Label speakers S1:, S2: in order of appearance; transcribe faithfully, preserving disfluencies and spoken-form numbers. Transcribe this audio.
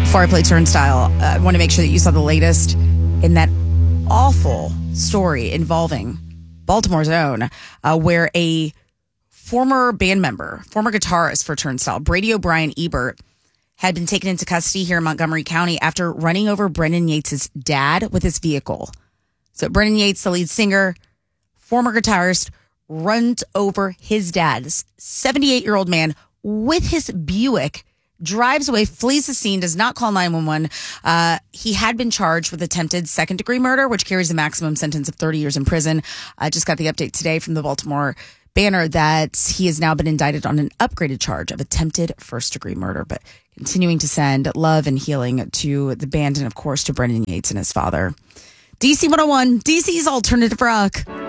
S1: Before I play Turnstile, uh, I want to make sure that you saw the latest in that awful story involving Baltimore's own, uh, where a former band member, former guitarist for Turnstile, Brady O'Brien Ebert, had been taken into custody here in Montgomery County after running over Brendan Yates' dad with his vehicle. So Brendan Yates, the lead singer, former guitarist, runs over his dad, this seventy-eight-year-old man, with his Buick, drives away, flees the scene, does not call nine one one. Uh, he had been charged with attempted second-degree murder, which carries a maximum sentence of thirty years in prison. I just got the update today from the Baltimore Banner that he has now been indicted on an upgraded charge of attempted first-degree murder, but continuing to send love and healing to the band and, of course, to Brendan Yates and his father. D C one oh one, D C's Alternative Rock.